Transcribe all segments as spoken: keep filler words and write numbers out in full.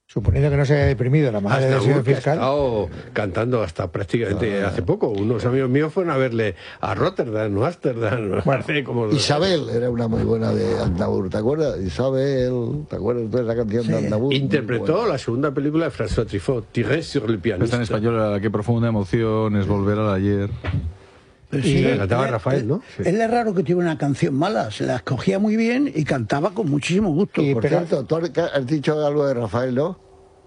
Suponiendo que no se haya deprimido la madre del señor fiscal. Ha estado cantando hasta prácticamente ah. hace poco. Unos amigos míos fueron a verle a Rotterdam o Ámsterdam. Bueno, como... Isabel era una muy buena de Aznavour, ¿te acuerdas? Isabel, ¿te acuerdas de esa canción sí. de Aznavour? Interpretó la segunda película de François Truffaut, Tiré sur le pianiste. Está en español, qué profunda emoción es volver al ayer. Pero sí, la cantaba Rafael, ¿no? Sí. Él es raro que tuviera una canción mala, se la escogía muy bien y cantaba con muchísimo gusto. Y por cierto, tú has dicho algo de Rafael, ¿no?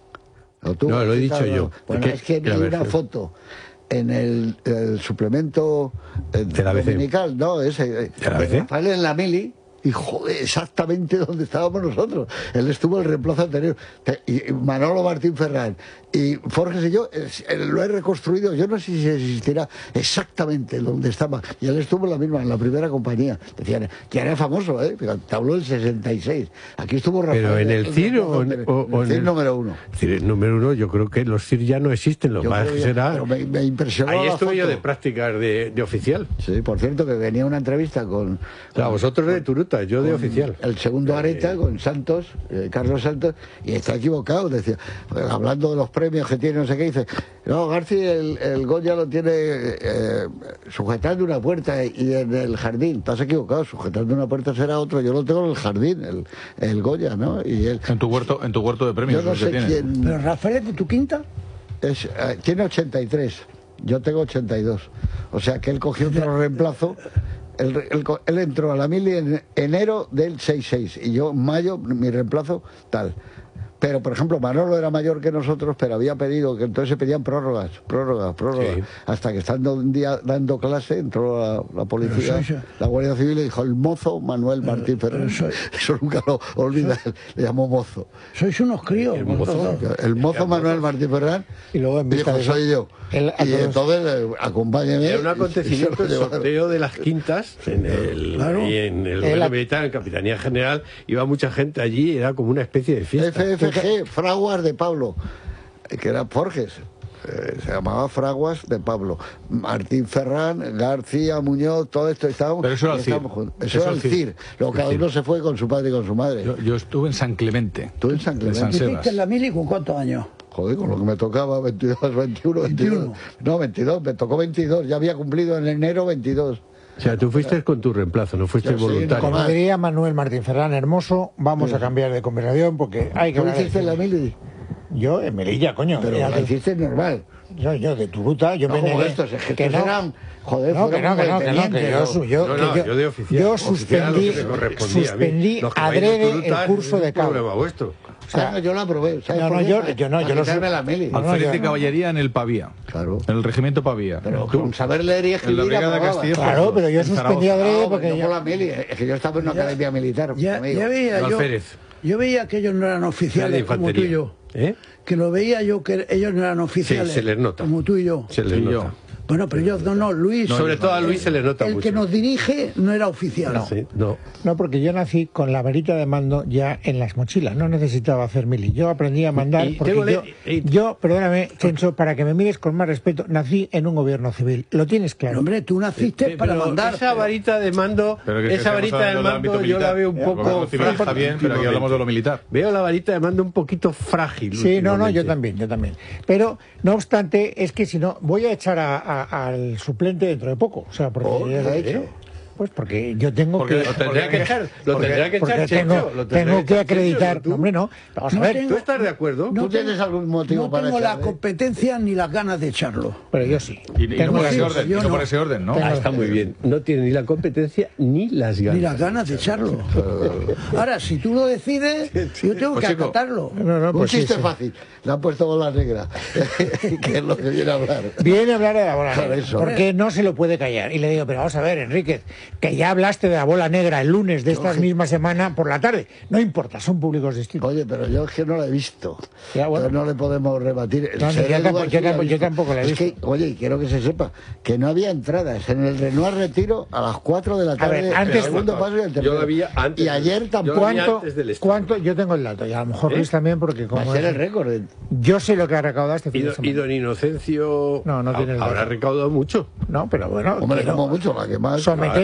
No, tú, no lo he dicho algo? yo. Bueno, es que hay una foto en el, el suplemento eh, de la dominical, no, ese, de la Rafael en la mili. Y joder, exactamente donde estábamos nosotros. Él estuvo el reemplazo anterior. Y Manolo Martín Ferrán y Forges y yo eh, lo he reconstruido. Yo no sé si existirá exactamente donde estaba. Y él estuvo en la misma, en la primera compañía. Decían que era famoso, ¿eh? Te habló del sesenta y seis. Aquí estuvo Rafael. Pero en el C I R o, en, o, o en el C I R número uno. C I R número uno, yo creo que los C I R ya no existen. Lo más que será. Pero me, me impresionó. Ahí estuve yo de prácticas de, de oficial. Sí, por cierto, que venía una entrevista con. O sea, vosotros de Turuta, yo de oficial. El segundo Areta, con Santos, eh, Carlos Santos, y está equivocado, decía, hablando de los premios que tiene, no sé qué, dice, no, García, el, el Goya lo tiene eh, sujetando una puerta y en el jardín. Estás equivocado, sujetando una puerta será otro, yo lo tengo en el jardín, el, el Goya, ¿no? Y él, en tu huerto, en tu huerto de premios. Yo no sé quién. Pero Rafael es de tu quinta. Es, eh, tiene ochenta y tres, yo tengo ochenta y dos. O sea que él cogió otro reemplazo. Él, él, él entró a la mili en enero del sesenta y seis y yo en mayo, mi reemplazo, tal. Pero, por ejemplo, Manolo era mayor que nosotros, pero había pedido, que entonces se pedían prórrogas, prórrogas, prórrogas. Sí. Hasta que estando un día dando clase, entró la, la policía, soy, la Guardia Civil, y dijo, el mozo Manuel Martín Ferrer. Eso nunca lo olvida, le llamó mozo. Sois unos críos. El mozo, el mozo Manuel Martín Ferrer, y luego en dijo, de soy yo. El, y entonces, acompáñeme. Era un acontecimiento, el sorteo de las quintas, en el, claro. y en el gobierno militar, en Capitanía General, iba mucha gente allí, era como una especie de fiesta. F F G, Fraguas de Pablo, que era Forges, eh, se llamaba Fraguas de Pablo. Martín Ferrán, García, Muñoz, todo esto estábamos. Pero eso era el C I R. Eso, eso era el C I R. Luego cada uno se fue con su padre y con su madre. Yo, yo estuve en San Clemente. ¿Tú en San Clemente? ¿Hiciste en la mili con cuántos años? Joder, con lo que me tocaba, veintidós, veintiuno, veintidós. No, veintidós, me tocó veintidós, ya había cumplido en enero veintidós. O sea, tú fuiste con tu reemplazo, no fuiste voluntario. Como diría Manuel Martín Ferrán, hermoso, vamos sí. a cambiar de conversación porque hay que... ¿Tú hiciste en la mili? Yo en Melilla, coño. Pero la hiciste normal. Yo, yo de Turuta, yo no, me negué. Estos, es que, que no. Eran, joder, no, que no, que no, que no, que yo, yo, no, no, que yo, yo de oficial. Yo suspendí, suspendí adrede el curso de cabo. Problema vuestro. O sea, yo lo aprobé. No, no, yo, yo no, yo no sé. La mili. Alférez de caballería en el Pavía. Claro. En el regimiento Pavía. Pero con saber leer y escribir. En la Castilla. Claro, pero yo suspendí adrede porque yo. la mili, es que yo estaba en una ya, academia militar. Ya, ya veía yo. Alférez. Yo veía que ellos no eran oficiales como tú y yo. ¿Eh? Que lo veía yo que ellos no eran oficiales. Sí, se les nota. Como tú y yo. Se les nota. Bueno, pero yo, no, no, Luis... No, sobre todo a Luis el, se le nota el mucho. El que nos dirige no era oficial. No, sí, no. no, porque yo nací con la varita de mando ya en las mochilas, no necesitaba hacer mili. Yo aprendí a mandar, y, porque yo, y, yo, perdóname, Chencho, para que me mires con más respeto, nací en un gobierno civil. ¿Lo tienes claro? Pero, hombre, tú naciste pero, para pero mandar. Esa varita de mando, que esa varita de mando yo la veo un ya, poco... Civil está bien, pero aquí hablamos de lo militar. Veo la varita de mando un poquito frágil. Sí, no, no, yo también, yo también. Pero, no obstante, es que si no, voy a echar a, a, al suplente dentro de poco, o sea, porque oh, ya de hecho. Pues porque yo tengo porque que... Lo tendría que echar, lo tendría que echar, tengo, Checho, lo tengo que, que acreditar... Checho, hombre, no, vamos no a ver. Tengo, ¿Tú estás de acuerdo? No ¿Tú tienes tengo, algún motivo no para tengo echarle? la competencia ni las ganas de echarlo. Pero yo sí. Y, y no por ese orden, y no por ese orden, ¿no? Ah, está muy bien. No tiene ni la competencia ni las ganas. Ni las ganas de echarlo. Ahora, si tú lo decides, yo tengo pues que chico, acatarlo. No, no, pues un chiste sí, sí. fácil. Le han puesto bola negra. Que es lo que viene a hablar. Viene a hablar de la bola negra. Eso. Porque no se lo puede callar. Y le digo, pero vamos a ver, Enríquez, que ya hablaste de la bola negra el lunes de esta misma semana por la tarde. No importa, son públicos distintos. Oye, pero yo es que no la he visto. Ya, bueno. No le podemos rebatir. No, yo, tampoco, yo, tampoco, yo tampoco la he visto. Es que, oye, y quiero que se sepa que no había entradas en el Renoir Retiro a las cuatro de la tarde. A ver, antes, el segundo paso y el tercero. Yo la vi antes. Y ayer tampoco. ¿Cuánto, ¿cuánto? Yo tengo el dato, y a lo mejor ¿Eh? Luis también, porque como. Va a ser el récord. Yo sé lo que ha recaudado este fin y, de semana. Y don Inocencio. No, no tiene el habrá dato. recaudado mucho. No, pero bueno. Hombre, quiero, como mucho, la que más. Someter,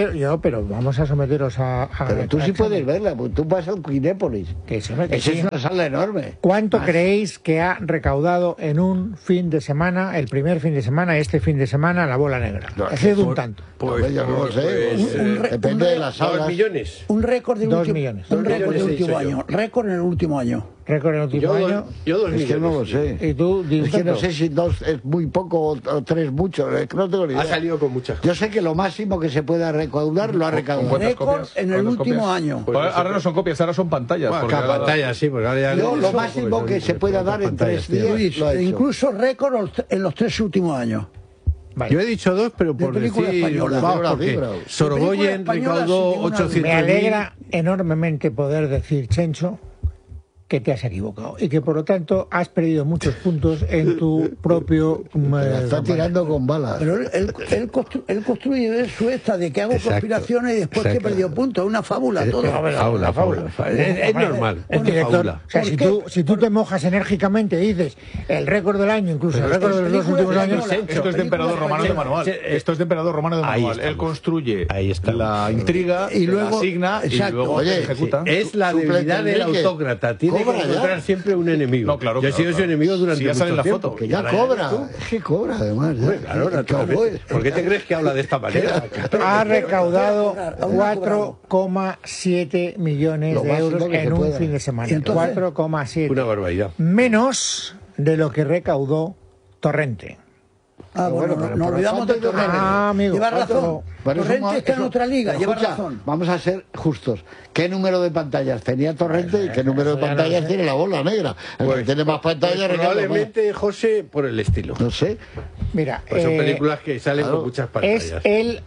pero, yo, pero vamos a someteros a... a pero tú sí puedes verla, pues tú vas a Quinépolis. Que se me, que Esa sí. es una sala enorme. ¿Cuánto Más. creéis que ha recaudado en un fin de semana, el primer fin de semana, este fin de semana, la Bola Negra? No, ha sido un tanto. Pues, pues yo no lo sé. Pues, un, un, depende un, de las salas. Dos millones. Un récord de dos último, millones. Un récord millones de último año. Yo. Récord en el último año. Récord en el último yo, año. Yo dos es millones. que no lo sé. ¿Y tú? Es que no sé si dos es muy poco o, o tres mucho. Es que no tengo ni idea. Ha salido con muchas cosas. Yo sé que lo máximo que se pueda recaudar lo ha recaudado. Récord en el último copias? año. Pues ahora, ahora no son copias, ahora son pantallas. Bueno, cada pantalla, sí, porque ahora ya Yo, no, lo máximo que se pueda dar en tres días. Incluso récord en los tres últimos años. Vale. Yo he dicho dos, pero por decir... Española. Vamos, porque Sorogoyen recaudó ochocientos mil. Me alegra enormemente poder decir, Chencho, que te has equivocado y que por lo tanto has perdido muchos puntos en tu propio... Eh, está tirando con balas. Pero él, él, él, constru, él construye su esta de que hago exacto, conspiraciones y después exacto. que he perdido puntos. Es una fábula todo. Es una fábula, fábula. Es, es normal. Es director, o sea, si tú, si tú te mojas enérgicamente y dices el récord del año, incluso el récord de los dos últimos años... Esto es de emperador romano de manual. Esto es de emperador romano de manual. Él construye la intriga, y luego asigna y luego ejecuta. Es la debilidad del autócrata. Tiene que encontrar siempre un enemigo. No, claro, yo he sido su enemigo durante mucho tiempo. Foto, que ya cobra. Es que cobra, además. Claro, ¿por qué te crees que habla de esta manera? Ha recaudado cuatro coma siete millones de euros en un fin de semana. cuatro coma siete. Una barbaridad. Menos de lo que recaudó Torrente. Ah, bueno, bueno, nos olvidamos de Torrente. Ah, amigo. Lleva razón. Bueno, Torrente eso, está eso, en otra liga, lleva escucha, razón. Vamos a ser justos. ¿Qué número de pantallas tenía Torrente y qué número de pantallas no tiene la Bola Negra? El pues, que tiene más pantallas... Pues probablemente, José, por el estilo. No sé. Mira, pues son eh, películas que salen claro, con muchas pantallas. Es el...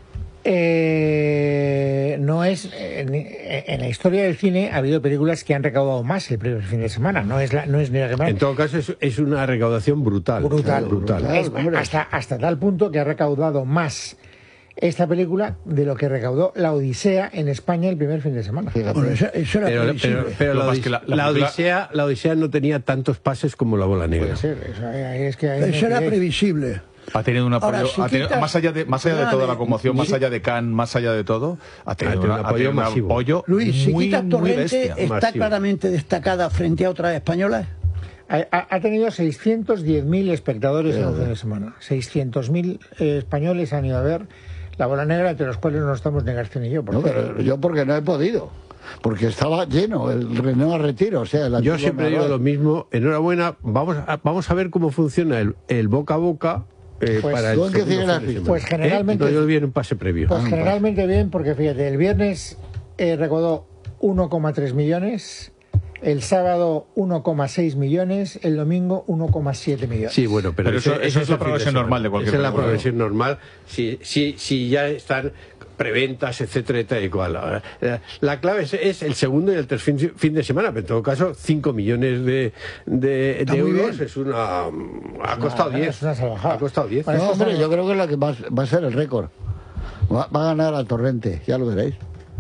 Eh, no es en, en la historia del cine ha habido películas que han recaudado más el primer fin de semana, no es la, no es ni la que más. En todo caso es, es una recaudación brutal, brutal, brutal. brutal. Es, hasta hasta tal punto que ha recaudado más esta película de lo que recaudó La Odisea en España el primer fin de semana. Bueno, eso, eso era pero pero, pero la, Odisea, la, la, la, Odisea, la Odisea no tenía tantos pases como La Bola Negra. Puede ser, eso, es que eso era previsible. Ha tenido un apoyo, Ahora, si ha tenido, quitas, más allá de más allá de toda la conmoción, más allá de Cannes, más allá de todo, ha tenido, ha tenido un apoyo, ha tenido un apoyo Luis, si muy, quitas Torrente, ¿está masivo. claramente destacada frente a otras españolas? Ha, ha tenido seiscientos diez mil espectadores en un fin de semana. seiscientos mil eh, españoles han ido a ver La Bola Negra, entre los cuales no estamos ni García ni yo. No, pero yo porque no he podido. Porque estaba lleno, el René a retiro. O sea, yo siempre digo lo mismo. Enhorabuena, vamos a, vamos a ver cómo funciona el, el boca a boca. Eh, pues, para el que fin de pues generalmente ¿Eh? No, yo vi en un pase previo. Pues ah, generalmente bien, porque fíjate, el viernes eh, recaudó uno coma tres millones, el sábado uno coma seis millones, el domingo uno coma siete millones. Sí, bueno, pero, pero eso, eso, eso es la progresión normal de cualquier. Esa es la progresión normal. Si, si, si ya están preventas, etcétera, y tal y cual. Ahora, la clave es, es el segundo y el tercer fin, fin de semana, pero en todo caso cinco millones de, de, de euros es una... Ha costado diez. Es una salvajada. Ha costado diez. No, hombre, yo creo que es la que va, va a ser el récord. Va, va a ganar a Torrente, ya lo veréis.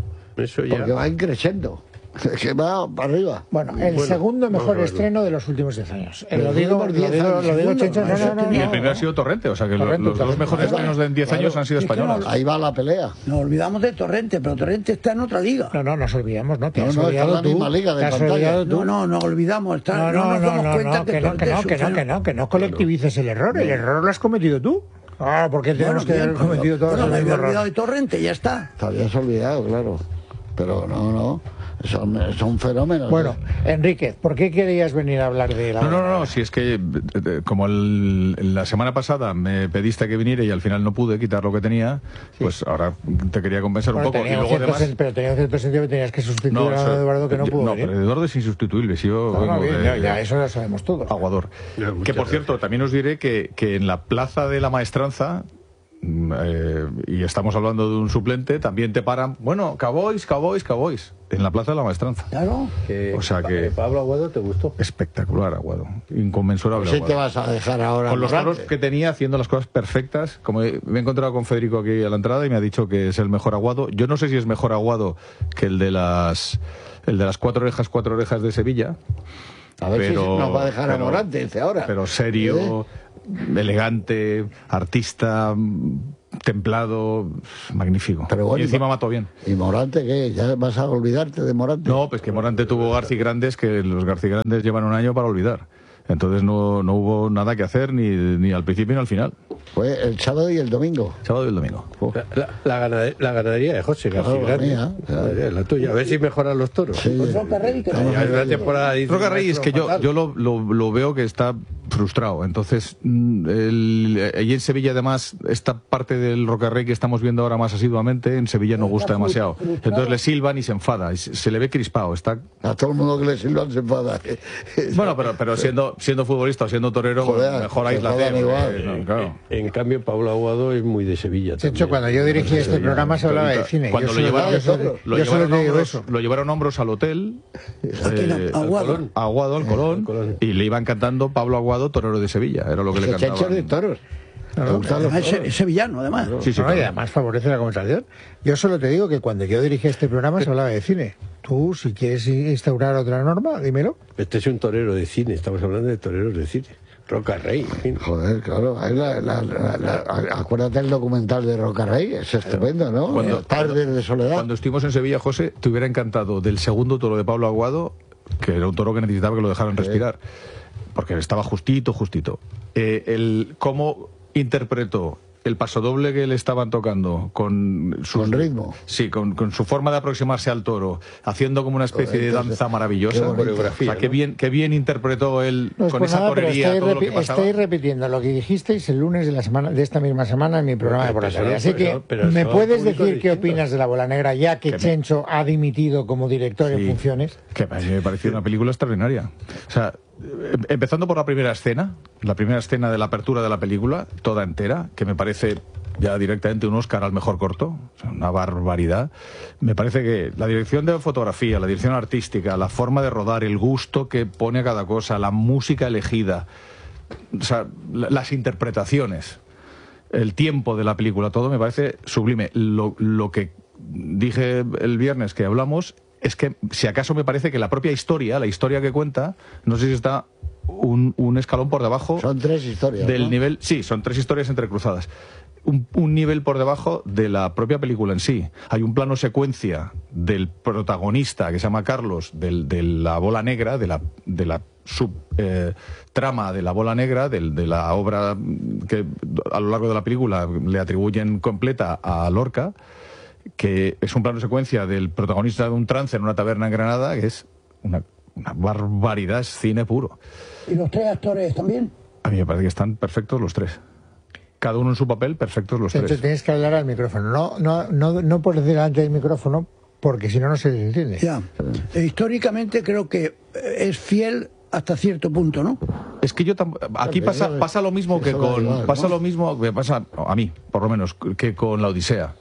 Eso ya... Porque va increciendo. Que va para arriba. Bueno, el bueno, segundo mejor estreno de los últimos diez años. Eh, lo digo, lo digo, años, lo digo Chencho, no, no, no, y el primero ha sido Torrente, o sea que Torrente, los, los dos mejores estrenos de diez años han sido españoles. Ahí va la pelea. Nos olvidamos de Torrente, pero Torrente está en otra liga. No, no, nos olvidamos, no. Te no, has no, olvidado está en la misma tú. liga de pantalla. No, no, nos olvidamos. Está, no, no, no, nos no, damos no, cuenta no, que, que, no, que, no, que no, que no, que no colectivices el error. El error lo has cometido tú. Ah, porque tenemos que haber cometido todos el mismo error. Me he olvidado de Torrente, ya está. Te habías olvidado, claro. Pero no, no. Son, son fenómenos. Bueno, ¿eh? Enrique, ¿por qué querías venir a hablar de la... No, no, no, si es que como el, la semana pasada me pediste que viniera y al final no pude quitar lo que tenía, sí. Pues ahora te quería compensar bueno, un poco. Y luego además... sen, pero tenía cierto sentido que tenías que sustituir no, a Eduardo que no pudo No, venir. pero Eduardo es insustituible. Si yo no, no, vengo bien, de, ya, ya, eso lo sabemos todos. Aguador. Ya, que por cierto, también os diré que, que en la Plaza de la Maestranza... Eh, y estamos hablando de un suplente, también te paran, bueno, Cabois, Cabois, Cabois, en la Plaza de la Maestranza. Claro. Que, o sea que Pablo Aguado, ¿te gustó? Espectacular, Aguado, inconmensurable. Sí, Aguado. Te vas a dejar ahora con los toros que tenía, haciendo las cosas perfectas. Como he, me he encontrado con Federico aquí a la entrada y me ha dicho que es el mejor Aguado. Yo no sé si es mejor Aguado que el de las el de las cuatro orejas, cuatro orejas de Sevilla. A ver pero, si nos va a dejar pero, a Morante, dice ahora. Pero serio, ¿Eh? elegante, artista, templado, magnífico. Pero bueno, y encima mató bien. ¿Y Morante qué? ¿Ya vas a olvidarte de Morante? No, pues que Morante tuvo García Grandes, que los García Grandes llevan un año para olvidar. Entonces no, no hubo nada que hacer ni, ni al principio ni al final. Fue el sábado y el domingo. Sábado y el domingo. La, la, la, ganadería, la ganadería de José García Oh, Grandes. mía, la, la tuya, a ver si mejoran los toros. Sí. Pues Roca Rey, que Ya, ya, una temporada dice, Roca Rey es que yo, fatal. yo lo, lo, lo veo que está frustrado. Entonces, mm, el, allí en Sevilla, además, esta parte del Roca Rey que estamos viendo ahora más asiduamente, en Sevilla no gusta demasiado. Entonces le silban y se enfada. Y se, se le ve crispado. Está... A todo el mundo que le silban se enfada. Bueno, pero, pero siendo, siendo futbolista o siendo torero, Joder, mejor se aíslate. jodan igual. Eh, no, claro. En cambio, Pablo Aguado es muy de Sevilla. De hecho, también. cuando yo dirigí este Sevilla. programa se hablaba de cine. Cuando Yo lo solo- llevaron, yo solo- lo, yo solo llevaron te digo hombros, eso. lo llevaron hombros al hotel, Aquí no, eh, Aguado. Colón. a Aguado, al Colón, Al Colón. y le iban cantando Pablo Aguado, torero de Sevilla. Era lo que le Que Chencho cantaban. de toros. No, ¿Te no, gustan los Además, toros? es sevillano, además. Sí, sí, No, y claro. además favorece la conversación. Yo solo te digo que cuando yo dirigí este programa se hablaba de cine. Tú, si quieres instaurar otra norma, dímelo. Este es un torero de cine, estamos hablando de toreros de cine. Roca Rey, en fin. Joder, claro. ahí la- la- la- la- acuérdate el documental de Roca Rey. Es estupendo, ¿no? Cuando- Tardes de soledad. Cuando estuvimos en Sevilla, José, te hubiera encantado del segundo toro de Pablo Aguado, que era un toro que necesitaba que lo dejaran respirar, porque estaba justito, justito. Eh, el cómo interpretó el pasodoble que le estaban tocando con su Con ritmo. Sí, con, con su forma de aproximarse al toro, haciendo como una especie de Entonces, danza maravillosa. qué bonito. O sea, qué bien, qué bien interpretó él No es con por esa nada, pero torería estáis, todo lo que repi- pasaba. estáis repitiendo lo que dijisteis el lunes de la semana de esta misma semana en mi programa de por la Pero tarde. eso Así no- que, pero- pero ¿me son puedes públicos decir qué distintos. opinas de La Bola Negra ya que Que me- Chencho ha dimitido como director en Sí, funciones? Que a mí me pareció una película extraordinaria. O sea, em- empezando por la primera escena, la primera escena de la apertura de la película, toda entera, que me parece ya directamente un Oscar al mejor corto, o sea, una barbaridad. Me parece que la dirección de fotografía, la dirección artística, la forma de rodar, el gusto que pone a cada cosa, la música elegida, o sea, la- las interpretaciones, el tiempo de la película, todo me parece sublime. Lo, lo que dije el viernes que hablamos es que, si acaso, me parece que la propia historia, la historia que cuenta, no sé si está un, un escalón por debajo Son tres historias. del ¿no? nivel. Sí, son tres historias entrecruzadas. Un, un nivel por debajo de la propia película en sí. Hay un plano secuencia del protagonista que se llama Carlos, del, de la bola negra, de la, de la sub eh, trama de la bola negra, del, de la obra que a lo largo de la película le atribuyen completa a Lorca, que es un plano secuencia del protagonista de un trance en una taberna en Granada, que es una, una barbaridad, es cine puro. ¿Y los tres actores también? A mí me parece que están perfectos los tres. Cada uno en su papel, perfectos los Chencho, tres. tienes que hablar al micrófono. No, no, no, no por delante del micrófono, porque si no, no se les entiende. Ya. E históricamente creo que es fiel hasta cierto punto, ¿no? Es que yo tam- aquí Porque pasa eso- pasa lo mismo que eso da con igual, pasa ¿no? lo mismo que pasa a mí, por lo menos, que con la Odisea.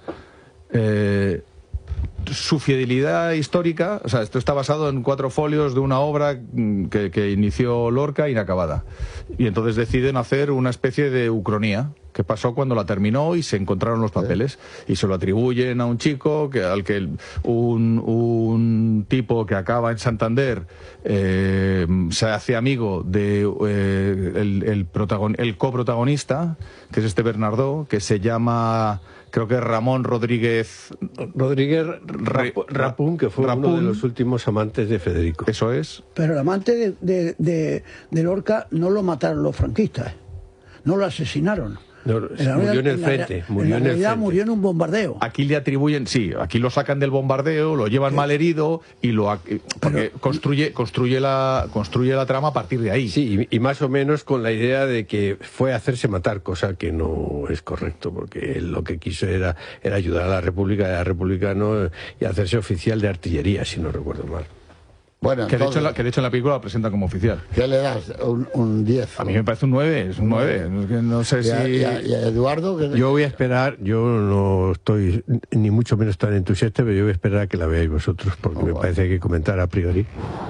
Eh, su fidelidad histórica, o sea, esto está basado en cuatro folios de una obra mm, que, que inició Lorca inacabada. Y entonces deciden hacer una especie de ucronía, que pasó cuando la terminó y se encontraron los papeles. Y se lo atribuyen a un chico, que, al que el- un, un tipo que acaba en Santander eh, se hace amigo de eh, el, el, protagon- el coprotagonista, que es este Bernardo, que se llama... Creo que es Ramón Rodríguez. Rodríguez Re- Rap- Rapún, que fue uno Rapún. de los últimos amantes de Federico. Eso es. Pero el amante de, de, de, de Lorca no lo mataron los franquistas, no lo asesinaron. No, la murió realidad- en el la frente, rea- murió en la en el realidad frente. murió en un bombardeo. Aquí le atribuyen, sí, aquí lo sacan del bombardeo, lo llevan mal herido y lo ac- porque construye construye la construye la trama a partir de ahí. Sí, y, y más o menos con la idea de que fue a hacerse matar, cosa que no es correcto, porque él lo que quiso era, era ayudar a la República, era republicano y hacerse oficial de artillería, si no recuerdo mal. Bueno, Que de, hecho, entonces, en la, que de hecho en la película lo presenta como oficial. ¿qué le das? Un, un diez. A mí me parece un nueve, es un nueve. Es que no sé ¿Y si... a, y a- y a Eduardo? ¿qué- Yo voy a esperar, yo no estoy ni mucho menos tan entusiasta, pero yo voy a esperar a que la veáis vosotros, porque Oh, me vale. parece que hay que comentar a priori.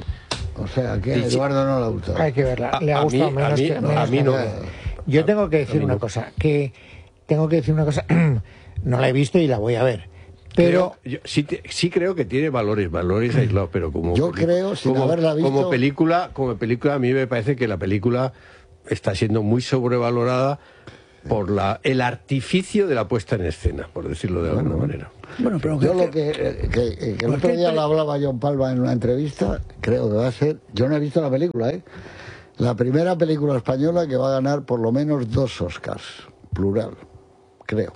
O sea, que a Sí, sí. Eduardo no le ha gustado. Hay que verla. A- Le ha a gustado mí- menos a mí- que a menos mí que- no. Yo tengo que decir mí una no. cosa, que tengo que decir una cosa, no la he visto y la voy a ver. Pero Creo- yo sí, te- sí creo que tiene valores, valores aislados, pero como Yo peli- creo, sin como, haberla visto- como película, como película a mí me parece que la película está siendo muy sobrevalorada por la, el artificio de la puesta en escena, por decirlo de alguna bueno, manera. Bueno, pero yo lo que, que, que, que el otro día lo hablaba John Palma en una entrevista, creo que va a ser, yo no he visto la película, ¿eh? La primera película española que va a ganar por lo menos dos Oscars, plural, creo.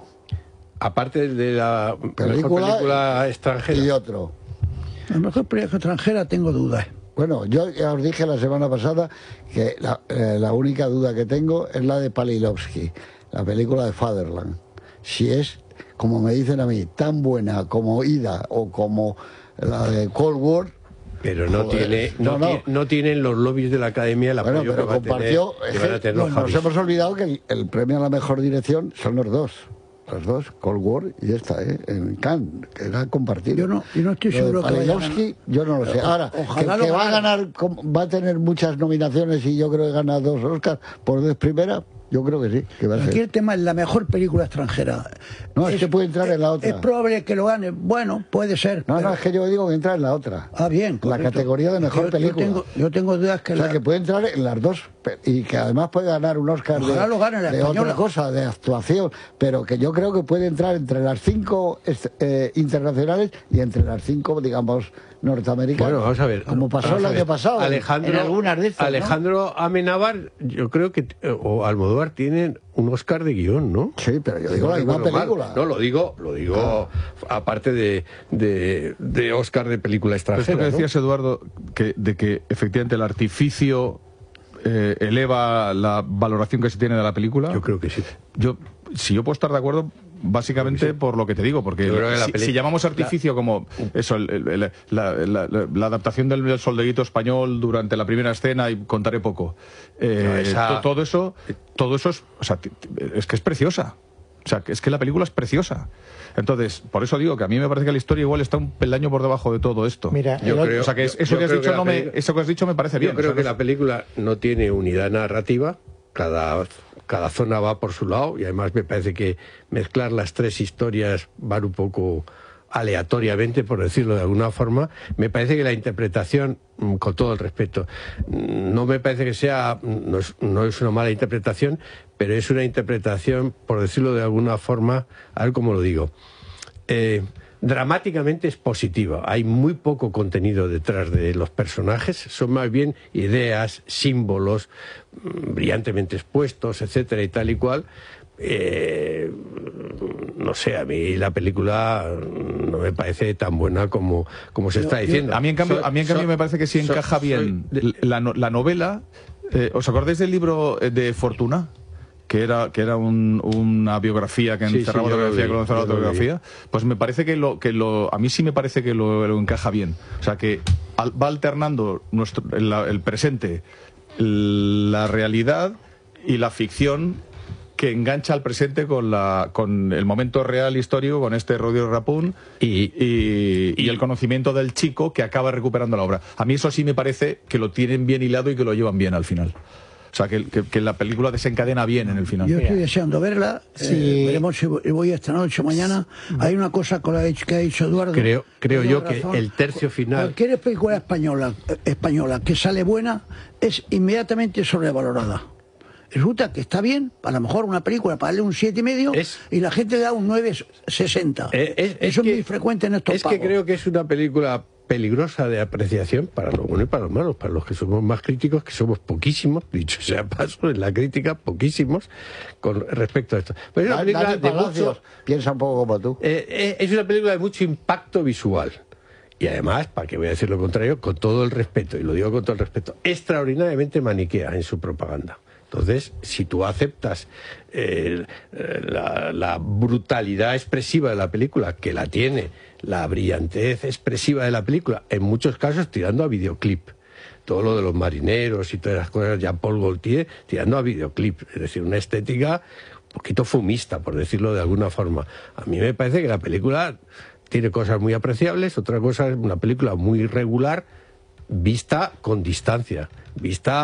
Aparte de la película, mejor película extranjera. Y otro. La mejor película extranjera tengo dudas. Bueno, yo ya os dije la semana pasada que la, eh, la única duda que tengo es la de Palilovsky, la película de Fatherland. Si es, como me dicen a mí, tan buena como Ida o como la de Cold War. Pero no Joder, tiene no, no, tiene, no tienen los lobbies de la academia el apoyo bueno, pero que va compartió, a tener, que van a tener no, los nos hemos olvidado que el, el premio a la mejor dirección son los dos. Los dos, Cold War y esta, ¿eh? En Cannes, que era compartido. Yo no, yo no estoy seguro que Palilovsky, yo no lo sé. Ahora, Ojalá que, que va a ganar, va a tener muchas nominaciones y yo creo que gana dos Oscars por vez primera, yo creo que sí. Que va a Aquí ser. el tema es la mejor película extranjera. No, es, es que puede entrar en la otra. Es probable que lo gane. Bueno, puede ser. No, pero... no, es que yo digo que entra en la otra. Ah, bien. La correcto. categoría de mejor yo, película. Yo tengo, yo tengo dudas que... O sea, la... que puede entrar en las dos y que además puede ganar un Oscar Ojalá de, lo gane la de otra cosa, de actuación, pero que yo creo que puede entrar entre las cinco eh, internacionales y entre las cinco, digamos, norteamericanas. Bueno, vamos a ver. Como pasó el año pasado. Alejandro, en algunas de estas, Alejandro ¿no? Amenábar, yo creo que, o Almodóvar tienen un Oscar de guión, ¿no? Sí, pero yo digo la misma película. No, lo digo, lo digo ah. aparte de, de, de Oscar de película extranjera. Pero es que ¿no? decías, Eduardo, que, de que efectivamente el artificio eh, eleva la valoración que se tiene de la película. Yo creo que sí. Yo, si yo puedo estar de acuerdo, básicamente sí. por lo que te digo, porque si, si llamamos artificio la... como eso, el, el, el, la, la, la, la adaptación del soldadito español durante la primera escena, y contaré poco, eh, no, esa... todo eso, todo eso es, o sea, es que es preciosa. O sea, es que la película es preciosa. Entonces, por eso digo que a mí me parece que la historia igual está un peldaño por debajo de todo esto. Mira, yo creo, o sea, que es, eso, que has dicho, no me, eso que has dicho me parece yo bien. Yo creo o sea, que no... la película no tiene unidad narrativa, cada, cada zona va por su lado, y además me parece que mezclar las tres historias van un poco aleatoriamente, por decirlo de alguna forma. Me parece que la interpretación, con todo el respeto, no me parece que sea, no es, no es una mala interpretación, pero es una interpretación, por decirlo de alguna forma, a ver cómo lo digo, eh, dramáticamente es positiva. Hay muy poco contenido detrás de los personajes, son más bien ideas, símbolos, brillantemente expuestos, etcétera y tal y cual. Eh, no sé, a mí la película no me parece tan buena como, como se yo, está diciendo. Yo, a mí en cambio, so, a mí en cambio so, me parece que sí encaja so, bien de... la, la novela. Eh, ¿Os acordáis del libro de Fortuna? Que era, que era un, una biografía que encerraba sí, sí, biografía, que encerraba biografía. Pues me parece que lo, que lo, a mí sí me parece que lo, lo encaja bien. O sea, que al, va alternando nuestro, el, el presente, la realidad y la ficción, que engancha al presente con la con el momento real histórico, con este Rodrigo Rapún y, y, y el conocimiento del chico que acaba recuperando la obra. A mí eso sí me parece que lo tienen bien hilado y que lo llevan bien al final. O sea, que, que, que la película desencadena bien en el final. Yo estoy deseando verla. Sí. Eh, veremos si voy esta noche o mañana. Hay una cosa con la que ha dicho Eduardo. Creo, creo yo razón. que el tercio final... Cualquier película española, española que sale buena es inmediatamente sobrevalorada. Resulta que está bien, a lo mejor una película para darle un siete y medio y la gente le da un nueve sesenta. Es, es, Eso es, es que, muy frecuente en estos Es pagos. que creo que es una película peligrosa de apreciación para los buenos y para los malos, para los que somos más críticos, que somos poquísimos, dicho sea paso, en la crítica, poquísimos, con respecto a esto. Pero es una película Dani de Palacios, mucho... Piensa un poco como tú. Eh, eh, es una película de mucho impacto visual. Y además, para que voy a decir lo contrario, con todo el respeto, y lo digo con todo el respeto, extraordinariamente maniquea en su propaganda. Entonces, si tú aceptas eh, la, la brutalidad expresiva de la película, que la tiene, la brillantez expresiva de la película, en muchos casos tirando a videoclip, todo lo de los marineros y todas las cosas, Jean-Paul Gaultier tirando a videoclip, es decir, una estética un poquito fumista, por decirlo de alguna forma. A mí me parece que la película tiene cosas muy apreciables, otra cosa es una película muy regular, vista con distancia, vista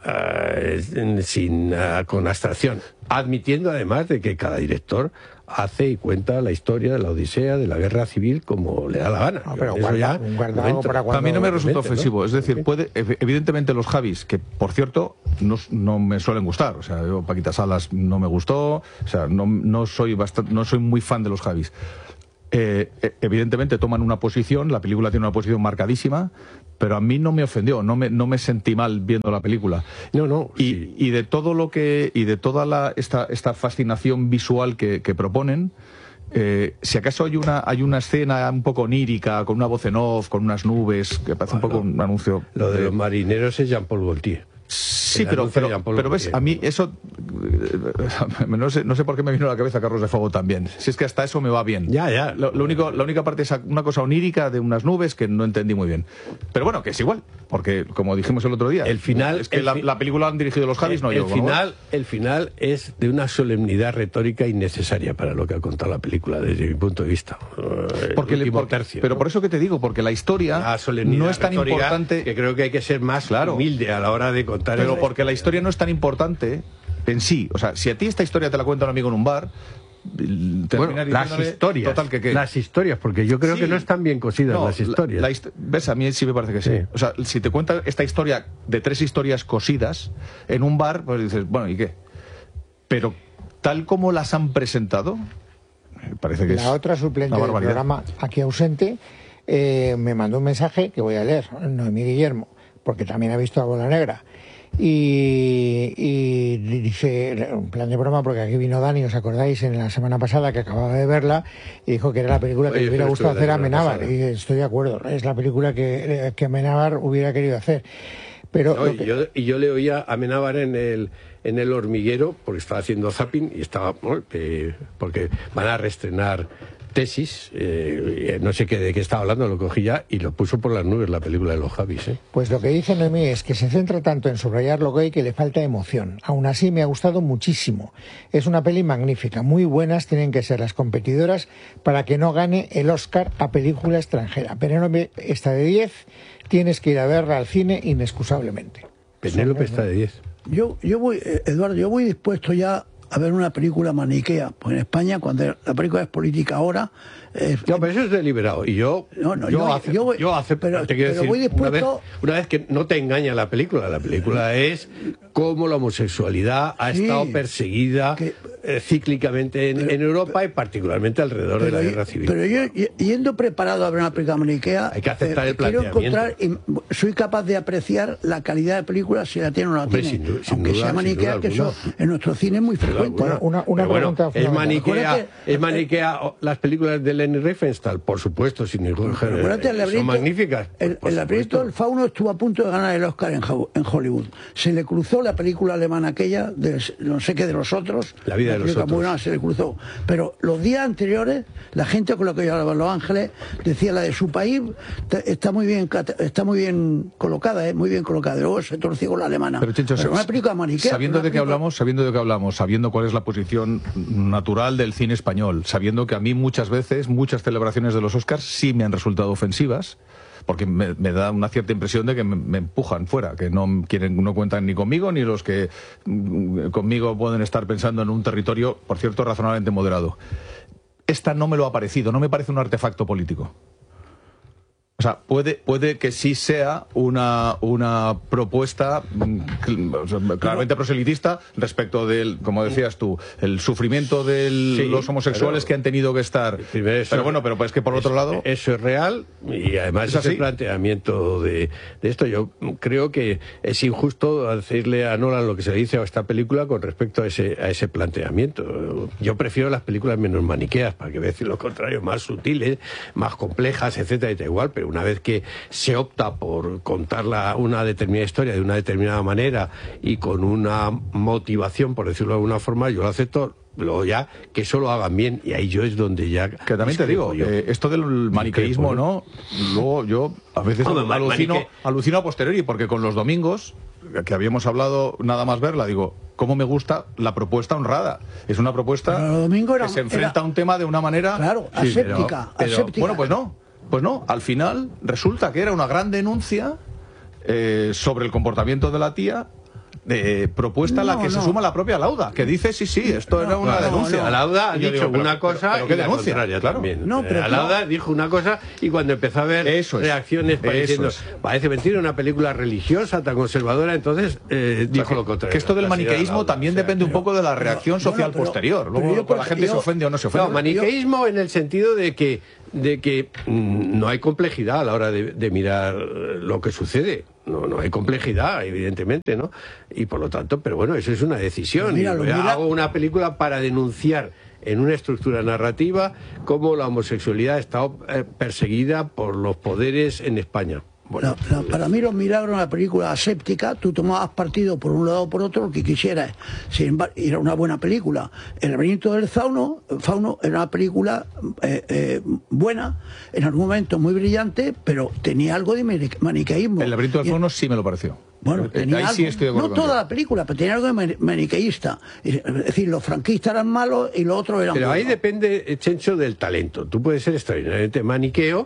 uh, sin uh, con abstracción, admitiendo además de que cada director hace y cuenta la historia de la Odisea, de la guerra civil, como le da la gana. No, pero guarda, ya un guardado para cuando... A mí no me resulta ofensivo, ¿no? Es decir, puede, evidentemente los Javis, que por cierto no, no me suelen gustar, o sea, yo Paquita Salas no me gustó, o sea, no, no, soy, bastante, no soy muy fan de los Javis. Eh, evidentemente toman una posición, la película tiene una posición marcadísima, pero a mí no me ofendió, no me, no me sentí mal viendo la película. No, no. Y, Sí. y de todo lo que, y de toda la, esta, esta fascinación visual que, que proponen, eh, si acaso hay una, hay una escena un poco onírica, con una voz en off, con unas nubes, que parece bueno, un poco un anuncio. Lo de, de los marineros es Jean-Paul Gaultier. Sí, pero, pero, pero ves, a mí eso, no sé, no sé por qué me vino a la cabeza Carros de Fuego también. Si es que hasta eso me va bien. Ya, ya. Lo, lo único, la única parte es una cosa onírica de unas nubes que no entendí muy bien. Pero bueno, que es igual, porque como dijimos el otro día, el final, es que la, la película han dirigido los Javis, no el yo. Final, el final es de una solemnidad retórica innecesaria para lo que ha contado la película, desde mi punto de vista. Porque le, porque, tercio, pero ¿no? Por eso que te digo, porque la historia la no es tan importante. Que creo que hay que ser más claro, humilde a la hora de contar. Pero el... porque la historia no es tan importante en sí. O sea, si a ti esta historia te la cuenta un amigo en un bar, bueno, las historias, total que qué. Las historias, porque yo creo sí. que no están bien cosidas no, las historias. La, la hist ¿Ves? A mí sí me parece que sí. sí. O sea, si te cuenta esta historia de tres historias cosidas en un bar, pues dices, bueno, ¿y qué? Pero tal como las han presentado, me parece que la es otra suplente del programa, aquí ausente, eh, me mandó un mensaje que voy a leer, Noemí Guillermo, porque también ha visto a Bola Negra. Y, y dice, un plan de broma, porque aquí vino Dani, ¿os acordáis? En la semana pasada que acababa de verla y dijo que era la película que Oye, le hubiera gustado hacer a Amenábar. Y estoy de acuerdo, es la película que, que Amenábar hubiera querido hacer. Pero no, y, que... yo, y yo le oía a Amenábar en el, en el hormiguero, porque estaba haciendo zapping y estaba, eh, porque van a reestrenar Tesis, eh, no sé qué, de qué estaba hablando, lo cogí ya y lo puso por las nubes la película de los Javis. ¿eh? Pues lo que dice Noemí es que se centra tanto en subrayar lo gay que le falta emoción. Aún así me ha gustado muchísimo. Es una peli magnífica, muy buenas tienen que ser las competidoras para que no gane el Oscar a película extranjera. Penélope está de diez, tienes que ir a verla al cine inexcusablemente. Penélope está de diez. Yo, yo voy, Eduardo, yo voy dispuesto ya a ver una película maniquea, pues en España cuando la película es política ahora eh, no, pero eso es deliberado y yo no, no, yo, yo, acepto, yo, voy, yo acepto pero, te quiero pero decir, voy dispuesto... una, vez, una vez que no te engaña la película, la película es cómo la homosexualidad ha sí, estado perseguida que, eh, cíclicamente en, pero, en Europa y particularmente alrededor de la guerra civil. Pero yo, yendo preparado a ver una película maniquea, hay que aceptar eh, el planteamiento. Quiero encontrar, y soy capaz de apreciar la calidad de película si la tiene o no la Hombre, tiene. Sin duda, sin aunque duda, sea maniquea, que eso en nuestro cine es muy frecuente. Bueno, una, una pregunta bueno, es maniquea, es maniquea las películas de Leni Riefenstahl, por supuesto, sin ningún género. Son magníficas. El, el laberinto del fauno estuvo a punto de ganar el Oscar en, en Hollywood. Se le cruzó la película alemana aquella, de no sé qué de los otros. La vida de los otros. Buena, se le cruzó. Pero los días anteriores, la gente con lo que yo hablaba en Los Ángeles decía la de su país está muy bien, está muy bien colocada, ¿eh? muy bien colocada. Luego se torció con la alemana. Pero, Chencho, pero una película maniquea. Sabiendo de qué película... hablamos, sabiendo de qué hablamos, sabiendo cuál es la posición natural del cine español, sabiendo que a mí muchas veces, muchas celebraciones de los Oscars sí me han resultado ofensivas, porque me, me da una cierta impresión de que me, me empujan fuera, que no quieren, no cuentan ni conmigo, ni los que mm, conmigo pueden estar pensando en un territorio, por cierto, razonablemente moderado. Esta no me lo ha parecido, no me parece un artefacto político. O sea, puede, puede que sí sea una, una propuesta claramente proselitista respecto del, como decías tú, el sufrimiento de sí, los homosexuales pero, que han tenido que estar. Eso, pero bueno, pero es que por otro lado... Eso es real y además ¿es ese planteamiento de, de esto, yo creo que es injusto decirle a Nolan lo que se le dice a esta película con respecto a ese, a ese planteamiento. Yo prefiero las películas menos maniqueas, para que decir lo contrario, más sutiles, más complejas, etcétera, y da igual, pero una vez que se opta por contar la, una determinada historia de una determinada manera y con una motivación, por decirlo de alguna forma, yo lo acepto. Luego ya que eso lo hagan bien y ahí yo es donde ya que también te digo eh, esto del maniqueísmo no luego yo a veces no, alucino, manique... alucino a posteriori porque con los domingos que habíamos hablado nada más verla digo cómo me gusta la propuesta honrada es una propuesta era, que se enfrenta era, a un tema de una manera claro aséptica, sí, pero, aséptica. Pero, bueno pues no pues no al final resulta que era una gran denuncia eh, sobre el comportamiento de la tía eh, propuesta a la No, que no. se suma la propia Lauda, que dice, sí, sí, esto era una Claro, denuncia. no, Lauda ha Y yo dicho digo, pero- una cosa pero ¿qué y la denuncia? contraria Claro. también. No, pero Eh, Lauda dijo una cosa y cuando empezó a ver Eso es. reacciones pareciendo, Eso es. parece mentira, una película religiosa tan conservadora, entonces eh, dijo que, lo contrario. que esto del La señora maniqueísmo Lauda, también o sea, depende un poco de la reacción bueno, social pero- posterior. pero Luego yo, por la gente yo- se ofende o no se ofende. No, maniqueísmo en el sentido de que de que mm, no hay complejidad a la hora de, de mirar lo que sucede. No, no hay complejidad, evidentemente, ¿no? Y por lo tanto, pero bueno, eso es una decisión. Míralo, Y mira- hago una película para denunciar en una estructura narrativa cómo la homosexualidad está eh, perseguida por los poderes en España. Bueno, La- la- para mí Los Milagros, una película aséptica, tú tomabas partido por un lado o por otro, lo que quisieras. Sin embargo, era una buena película. El laberinto del fauno, fauno era una película eh, eh, buena, en algún momento muy brillante, pero tenía algo de mani- maniqueísmo. El laberinto del Y- fauno sí me lo pareció. Bueno, Eh, tenía ahí algo, sí estoy de acuerdo no contigo. toda la película, pero tenía algo de mani- maniqueísta. Es decir, los franquistas eran malos y los otros eran pero ahí buenos. depende, eh, Chencho, del talento. Tú puedes ser extraordinariamente maniqueo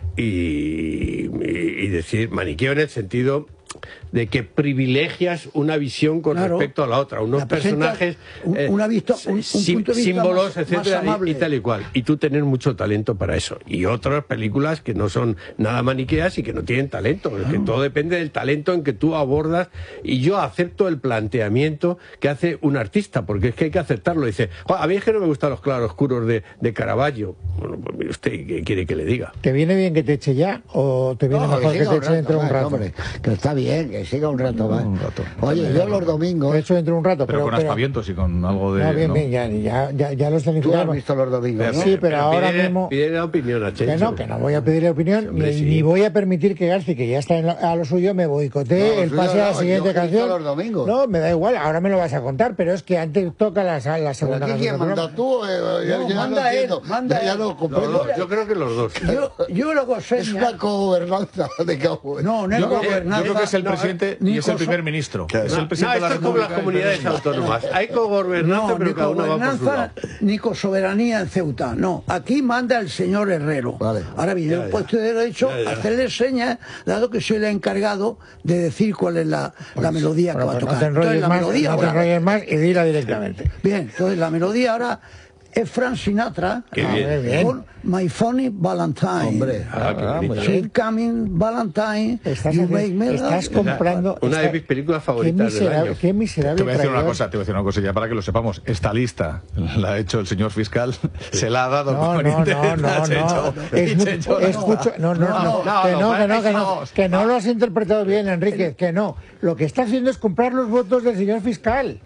y, y- y decir maniqueo en el sentido de que privilegias una visión con Claro. respecto a la otra, unos La presentas personajes, un- eh, una vista- un- un sim- punto de vista símbolos, más- etcétera, más y- amable. y, tal y cual. Y tú tener mucho talento para eso. Y otras películas que no son nada maniqueas y que no tienen talento. Es que todo depende del talento en que tú abordas. Y yo acepto el planteamiento que hace un artista, porque es que hay que aceptarlo. Dice, "Jo, a mí es que no me gustan los claroscuros de, de Caravaggio". Bueno, pues mire usted, ¿qué quiere que le diga? ¿Te viene bien que te eche ya o te viene No, mejor que, siga te un eche dentro de un más, rato? hombre, que está bien, que siga un rato más. Un rato. Oye, yo los domingos... Te echo dentro de un rato, Pero, pero... con pero- aspavientos y con algo de... no, bien, ¿no? bien, ya, ya, ya, ya lo Tú has escenificamos. visto los domingos, ¿no? Sí, pero ahora pide, mismo... pide la opinión a Que Chencho. no, que no voy a pedirle opinión, Hombre, ni, sí. ni voy a permitir que Garci, que ya está en la- a lo suyo, me boicotee No, el suyo pase a la no, siguiente yo he visto canción. los domingos. No, me da igual, ahora me lo vas a contar, pero es que antes toca la, la ¿Pero segunda aquí quién canción. del manda? programa. ¿Tú? Eh, ya, No, ya manda no él, entiendo. manda Ya, ya él. no Los comprendo. dos, yo creo que los dos. Yo, yo lo hago Es señas. una gobernanza de cabo. No, no es Yo, creo- gobernanza. yo creo que es el No, presidente ni y es el cosa- primer ministro. Claro. Es el No, presidente de la esto es como las República. comunidades autónomas. Hay cogobernanza, No, pero ni cada uno va por su lado. gobernanza ni con soberanía en Ceuta. No, aquí manda el señor Herrero. Vale. Ahora bien, Ya, yo he ya. puesto de derecho Ya, ya. a hacerle señas, dado que soy el encargado de decir cuál es la, la melodía Bueno, que va a pues tocar. no te enrolles Entonces, la más, melodía no te ahora- enrolles más y dila directamente. Bien, entonces la melodía ahora es Frank Sinatra Qué Ah, bien. muy bien. con My Funny Valentine. Hombre. Ah, qué Ah, muy bonito. bien. Sweet Coming Valentine, Estás, you haciendo- make me estás love. comprando... Una de esta- mis películas qué favoritas del miserable, año. Qué miserable Te voy a decir una traidor. cosa, te voy a decir una cosa ya para que lo sepamos. Esta lista la ha hecho el señor fiscal, se la ha dado No, con no, interés no, a no, Checho. no. Es Y mu- Checho es no. mucho- no, no, no, No, que no, no, que no, que no, vamos. que no lo has interpretado bien, Enrique, que no. Lo que está haciendo es comprar los votos del señor fiscal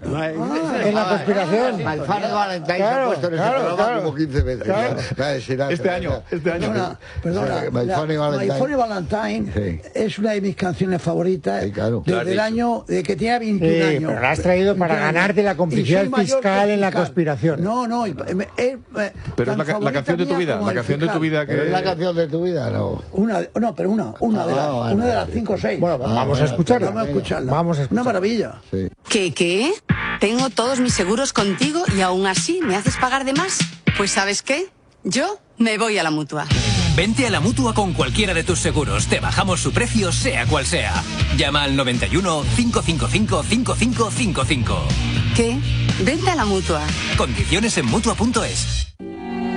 en la conspiración. Malfare Valentine se Claro, ha puesto en ese claro, programa claro. como quince veces. Claro. Ya, ya, Sinatra, Este año, ya. este año. Perdona, perdona. My la- Funny Valentine. My Funny Valentine Sí. es una de mis canciones favoritas Sí, claro. desde Lo has el dicho. año de que tenía veintiún Sí, años. pero la has traído para veintiún años. ganarte la complicidad Y soy mayor fiscal que el en la fiscal. conspiración. No, no, y- eh, me- eh, eh, Pero tan es la, ca- la favorita canción de tu mía vida, como la el canción de tu fiscal. vida ¿Pero es la que... canción de tu vida? No. Una, de- no, pero una, una de Ah, las, vale, una de las vale. cinco o seis. Bueno, Ah, vamos a bueno, escucharla. Vamos a escucharla. Vamos a Una escucharla. maravilla. Sí. ¿Qué, qué? Tengo todos mis seguros contigo y aún así me haces pagar de más. Pues ¿sabes qué? Yo me voy a la Mutua. Vente a la Mutua con cualquiera de tus seguros. Te bajamos su precio, sea cual sea. Llama al noventa y uno, cinco cinco cinco, cinco cinco cinco cinco. ¿Qué? Vente a la Mutua. Condiciones en Mutua punto es.